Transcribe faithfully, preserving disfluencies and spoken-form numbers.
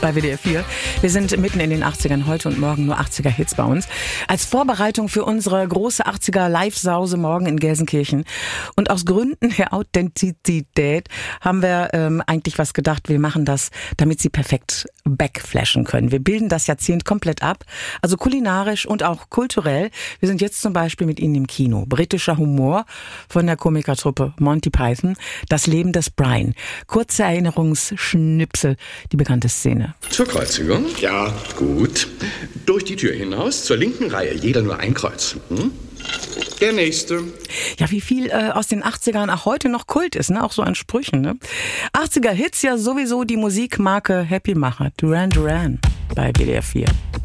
bei W D R vier. Wir sind mitten in den achtzigern, heute und morgen nur achtziger Hits bei uns. Als Vorbereitung für unsere große achtziger Live-Sause morgen in Gelsenkirchen. Und aus Gründen der Authentizität haben wir ähm, eigentlich was gedacht. Wir machen das, damit Sie perfekt backflashen können. Wir bilden das Jahrzehnt komplett ab, also kulinarisch und auch kulturell. Wir sind jetzt zum Beispiel mit Ihnen im Kino. Britischer Humor von der Komikertruppe Monty Python. Das Leben des Brian. Kurze Erinnerungsschnipsel, die bekannte Szene. Zur Kreuzigung? Ja, gut. Durch die Tür hinaus, zur linken Reihe, jeder nur ein Kreuz. Hm? Der nächste. Ja, wie viel äh, aus den achtzigern auch heute noch Kult ist, ne? Auch so an Sprüchen, ne? achtziger Hits ja sowieso die Musikmarke Happy Macher. Duran Duran bei W D R vier.